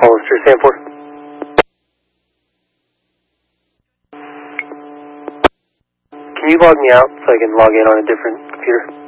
Hollister, Sanford. Can you log me out so I can log in on a different computer?